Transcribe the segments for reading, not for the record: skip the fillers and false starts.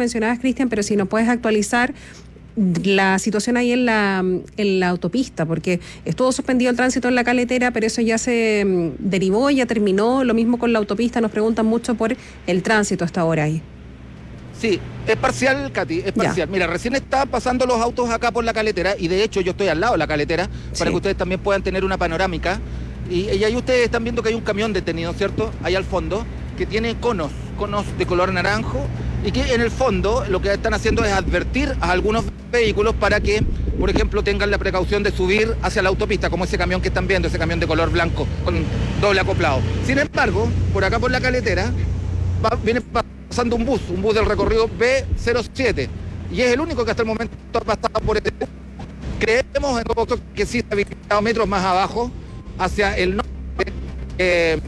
mencionabas, Cristian, pero si nos puedes actualizar la situación ahí en la autopista, porque estuvo suspendido el tránsito en la Caletera, pero eso ya se derivó, ya terminó. Lo mismo con la autopista, nos preguntan mucho por el tránsito hasta ahora ahí. Sí, es parcial, Katy, es parcial. Ya. Mira, recién están pasando los autos acá por la Caletera, y de hecho yo estoy al lado de la Caletera, para que ustedes también puedan tener una panorámica. Y ahí ustedes están viendo que hay un camión detenido, ¿cierto? Ahí al fondo, que tiene conos de color naranjo, y que en el fondo lo que están haciendo es advertir a algunos vehículos para que, por ejemplo, tengan la precaución de subir hacia la autopista, como ese camión que están viendo, ese camión de color blanco con doble acoplado. Sin embargo, por acá por la Caletera viene pasando un bus del recorrido B07, y es el único que hasta el momento ha pasado por este. Creemos en todo que sí está ubicado metros más abajo, hacia el norte.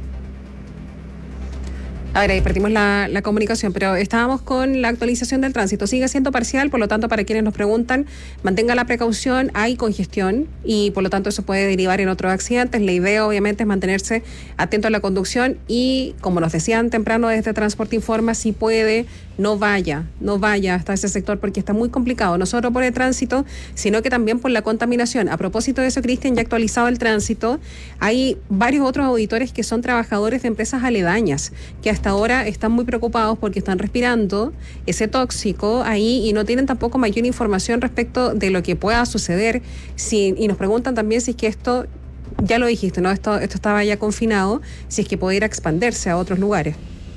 A ver, ahí perdimos la comunicación, pero estábamos con la actualización del tránsito. Sigue siendo parcial, por lo tanto, para quienes nos preguntan, mantenga la precaución, hay congestión y por lo tanto eso puede derivar en otros accidentes. La idea, obviamente, es mantenerse atento a la conducción y, como nos decían temprano desde Transporte Informa, si puede, no vaya hasta ese sector porque está muy complicado, no solo por el tránsito, sino que también por la contaminación. A propósito de eso, Cristian, ya actualizado el tránsito, hay varios otros auditores que son trabajadores de empresas aledañas, que hasta ahora están muy preocupados porque están respirando ese tóxico ahí y no tienen tampoco mayor información respecto de lo que pueda suceder. Y nos preguntan también si es que esto, ya lo dijiste, ¿no? Esto estaba ya confinado, si es que pudiera expandirse a otros lugares.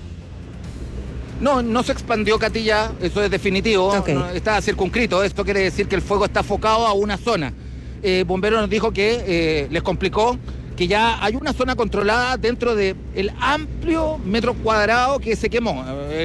No se expandió, Katy, ya, eso es definitivo, Okay. No, está circunscrito. Esto quiere decir que el fuego está enfocado a una zona. Bomberos nos dijo que les complicó que ya hay una zona controlada dentro del amplio metro cuadrado que se quemó,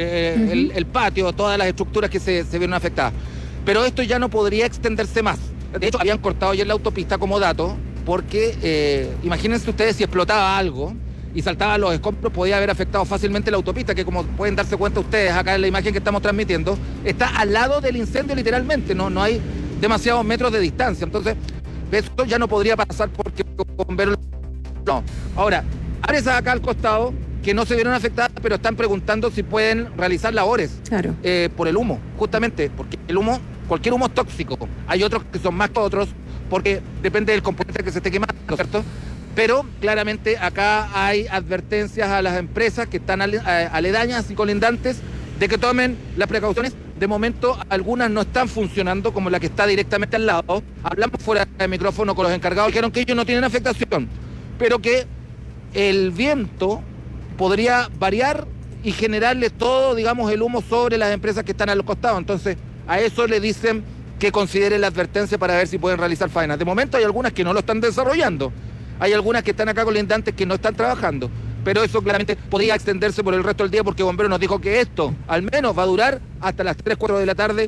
el patio, todas las estructuras que se vieron afectadas. Pero esto ya no podría extenderse más. De hecho, habían cortado ayer la autopista como dato, porque imagínense ustedes si explotaba algo y saltaban los escombros, podía haber afectado fácilmente la autopista, que como pueden darse cuenta ustedes acá en la imagen que estamos transmitiendo, está al lado del incendio literalmente, no hay demasiados metros de distancia. Entonces, eso ya no podría pasar porque bomberos no. Ahora, áreas acá al costado que no se vieron afectadas, pero están preguntando si pueden realizar labores por el humo, justamente, porque el humo, cualquier humo es tóxico. Hay otros que son más que otros, porque depende del componente que se esté quemando, ¿cierto? Pero claramente acá hay advertencias a las empresas que están aledañas y colindantes de que tomen las precauciones. De momento algunas no están funcionando, como la que está directamente al lado. Hablamos fuera de micrófono con los encargados, dijeron que ellos no tienen afectación, pero que el viento podría variar y generarle todo, digamos, el humo sobre las empresas que están a los costados. Entonces, a eso le dicen que consideren la advertencia para ver si pueden realizar faenas. De momento hay algunas que no lo están desarrollando, hay algunas que están acá colindantes que no están trabajando, pero eso claramente podría extenderse por el resto del día, porque Bomberos nos dijo que esto al menos va a durar hasta las 3, 4 de la tarde,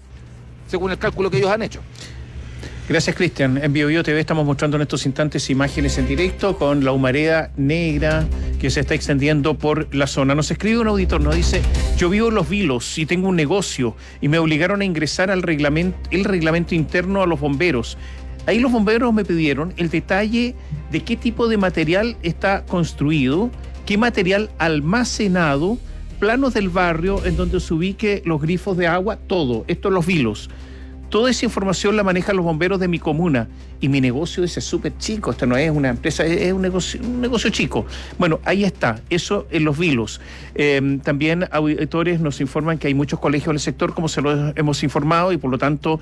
según el cálculo que ellos han hecho. Gracias, Cristian. En BioBio TV estamos mostrando en estos instantes imágenes en directo con la humareda negra que se está extendiendo por la zona. Nos escribe un auditor, nos dice: yo vivo en Los Vilos y tengo un negocio y me obligaron a ingresar al reglamento interno a los bomberos. Ahí los bomberos me pidieron el detalle de qué tipo de material está construido, qué material almacenado, planos del barrio en donde se ubique los grifos de agua, todo. Esto en Los Vilos. Toda esa información la manejan los bomberos de mi comuna y mi negocio es súper chico. Esto no es una empresa, es un negocio chico. Bueno, ahí está, eso en Los Vilos. También auditores nos informan que hay muchos colegios del sector, como se lo hemos informado, y por lo tanto,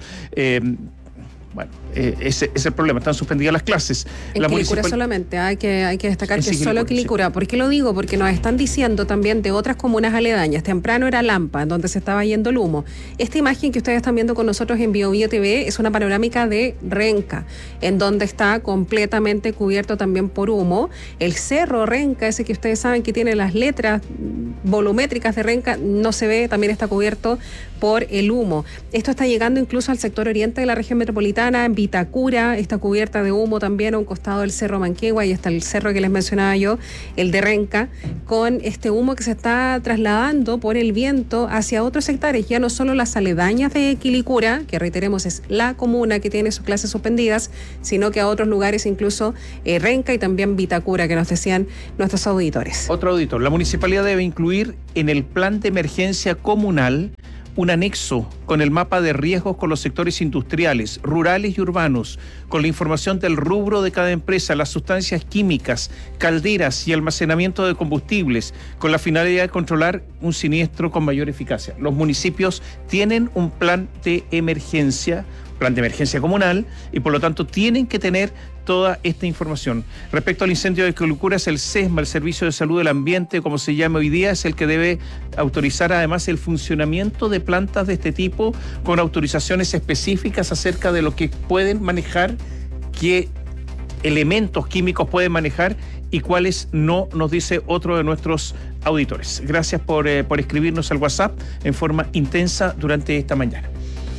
bueno, ese es el problema, están suspendidas las clases. En Quilicura solamente, hay que destacar que es solo Quilicura. ¿Por qué lo digo? Porque nos están diciendo también de otras comunas aledañas. Temprano era Lampa, donde se estaba yendo el humo. Esta imagen que ustedes están viendo con nosotros en BioBio TV es una panorámica de Renca, en donde está completamente cubierto también por humo. El cerro Renca, ese que ustedes saben que tiene las letras volumétricas de Renca, no se ve, también está cubierto por el humo. Esto está llegando incluso al sector oriente de la región metropolitana. Metropolitana, en Vitacura, esta cubierta de humo también a un costado del Cerro Manquehue, y hasta el cerro que les mencionaba yo, el de Renca, con este humo que se está trasladando por el viento hacia otros sectores, ya no solo las aledañas de Quilicura, que reiteremos es la comuna que tiene sus clases suspendidas, sino que a otros lugares, incluso Renca y también Vitacura, que nos decían nuestros auditores. Otro auditor, la municipalidad debe incluir en el plan de emergencia comunal un anexo con el mapa de riesgos con los sectores industriales, rurales y urbanos, con la información del rubro de cada empresa, las sustancias químicas, calderas y almacenamiento de combustibles, con la finalidad de controlar un siniestro con mayor eficacia. Los municipios tienen un plan de emergencia comunal, y por lo tanto tienen que tener toda esta información. Respecto al incendio de Quilicura, es el SESMA, el Servicio de Salud del Ambiente, como se llama hoy día, es el que debe autorizar además el funcionamiento de plantas de este tipo, con autorizaciones específicas acerca de lo que pueden manejar, qué elementos químicos pueden manejar y cuáles no, nos dice otro de nuestros auditores. Gracias por escribirnos al WhatsApp en forma intensa durante esta mañana.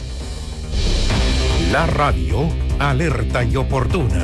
La radio alerta y oportuna.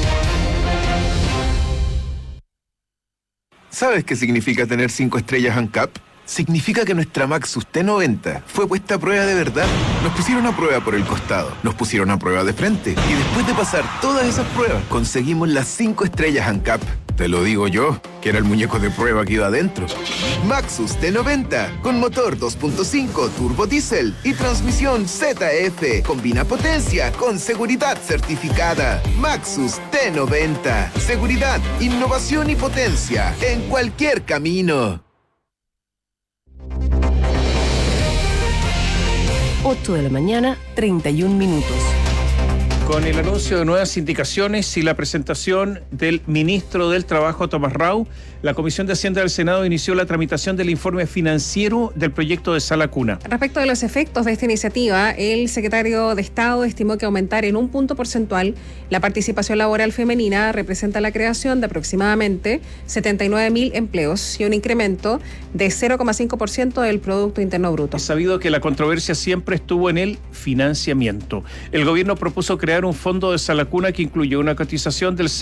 ¿Sabes qué significa tener 5 estrellas ANCAP? Significa que nuestra Maxus T90 fue puesta a prueba de verdad. Nos pusieron a prueba por el costado, nos pusieron a prueba de frente, y después de pasar todas esas pruebas, conseguimos las 5 estrellas ANCAP. Te lo digo yo, que era el muñeco de prueba que iba adentro. Maxus T90, con motor 2.5 turbo diésel y transmisión ZF. Combina potencia con seguridad certificada. Maxus T90. Seguridad, innovación y potencia en cualquier camino. 8 de la mañana, 31 minutos. Con el anuncio de nuevas indicaciones y la presentación del ministro del Trabajo, Tomás Rau, la Comisión de Hacienda del Senado inició la tramitación del informe financiero del proyecto de Sala Cuna. Respecto de los efectos de esta iniciativa, el secretario de Estado estimó que aumentar en un punto porcentual la participación laboral femenina representa la creación de aproximadamente 79.000 empleos y un incremento de 0,5% del Producto Interno Bruto. Es sabido que la controversia siempre estuvo en el financiamiento. El gobierno propuso crear un fondo de Sala Cuna que incluye una cotización del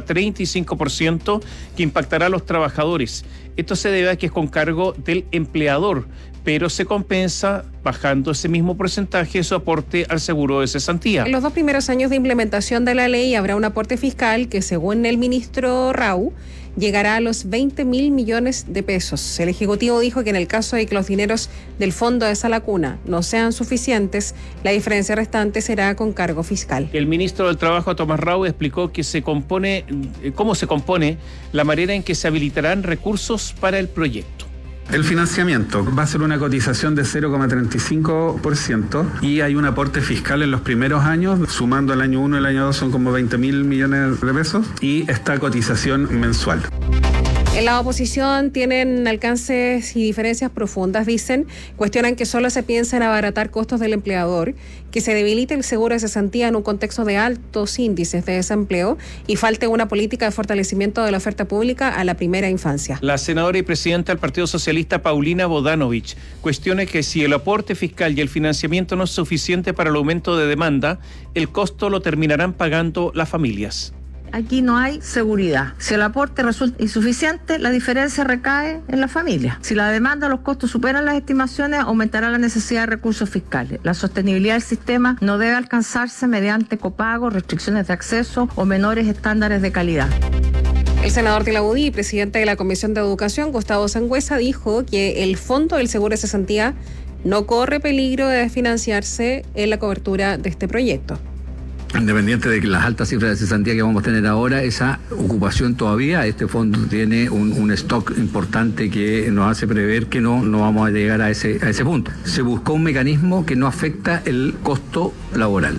0,35% que impactará a los trabajadores. Esto se debe a que es con cargo del empleador, pero se compensa bajando ese mismo porcentaje su aporte al seguro de cesantía. En los 2 primeros años de implementación de la ley habrá un aporte fiscal que, según el ministro Rau, llegará a los 20.000 millones de pesos. El Ejecutivo dijo que en el caso de que los dineros del fondo de Sala Cuna no sean suficientes, la diferencia restante será con cargo fiscal. El ministro del Trabajo, Tomás Rau, explicó que cómo se compone la manera en que se habilitarán recursos para el proyecto. El financiamiento va a ser una cotización de 0,35% y hay un aporte fiscal en los primeros años, sumando el año 1 y el año 2 son como 20.000 millones de pesos, y esta cotización mensual. En la oposición tienen alcances y diferencias profundas, dicen. Cuestionan que solo se piensa en abaratar costos del empleador, que se debilite el seguro de cesantía en un contexto de altos índices de desempleo y falte una política de fortalecimiento de la oferta pública a la primera infancia. La senadora y presidenta del Partido Socialista, Paulina Bodanovich, cuestiona que si el aporte fiscal y el financiamiento no es suficiente para el aumento de demanda, el costo lo terminarán pagando las familias. Aquí no hay seguridad. Si el aporte resulta insuficiente, la diferencia recae en la familia. Si la demanda o los costos superan las estimaciones, aumentará la necesidad de recursos fiscales. La sostenibilidad del sistema no debe alcanzarse mediante copago, restricciones de acceso o menores estándares de calidad. El senador Tilaudí, presidente de la Comisión de Educación, Gustavo Sangüesa, dijo que el fondo del seguro de cesantía no corre peligro de desfinanciarse en la cobertura de este proyecto. Independiente de las altas cifras de cesantía que vamos a tener ahora, esa ocupación todavía, este fondo tiene un stock importante que nos hace prever que no vamos a llegar a ese punto. Se buscó un mecanismo que no afecta el costo laboral.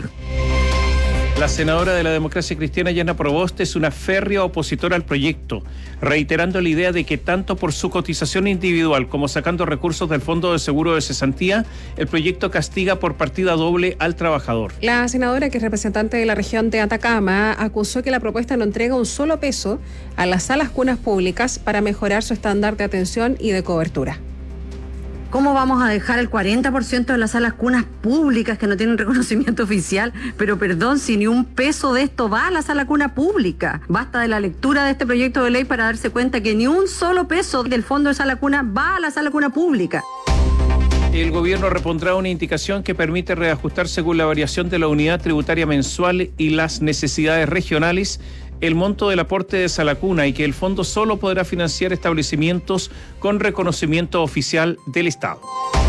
La senadora de la Democracia Cristiana, Yana Proboste, es una férrea opositora al proyecto, reiterando la idea de que tanto por su cotización individual como sacando recursos del Fondo de Seguro de Cesantía, el proyecto castiga por partida doble al trabajador. La senadora, que es representante de la región de Atacama, acusó que la propuesta no entrega un solo peso a las salas cunas públicas para mejorar su estándar de atención y de cobertura. ¿Cómo vamos a dejar el 40% de las salas cunas públicas que no tienen reconocimiento oficial? Pero perdón, si ni un peso de esto va a la sala cuna pública. Basta de la lectura de este proyecto de ley para darse cuenta que ni un solo peso del fondo de sala cuna va a la sala cuna pública. El gobierno repondrá una indicación que permite reajustar según la variación de la unidad tributaria mensual y las necesidades regionales el monto del aporte de sala cuna y que el fondo solo podrá financiar establecimientos con reconocimiento oficial del Estado.